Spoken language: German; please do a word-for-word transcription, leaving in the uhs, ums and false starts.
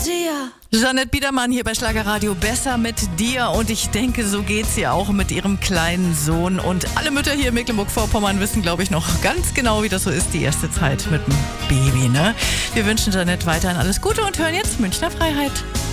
dir. Jeanette Biedermann hier bei Schlagerradio, besser mit dir. Und ich denke, so geht's ihr auch mit ihrem kleinen Sohn. Und alle Mütter hier in Mecklenburg-Vorpommern wissen, glaube ich, noch ganz genau, wie das so ist, die erste Zeit mit dem Baby, ne? Wir wünschen Jeanette weiterhin alles Gute und hören jetzt Münchner Freiheit.